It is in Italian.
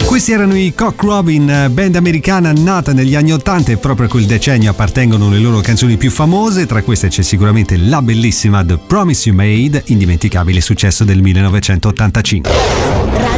Questi erano i Cock Robin, band americana nata negli anni 80 e proprio a quel decennio appartengono le loro canzoni più famose. Tra queste c'è sicuramente la bellissima The Promise You Made, indimenticabile successo del 1985.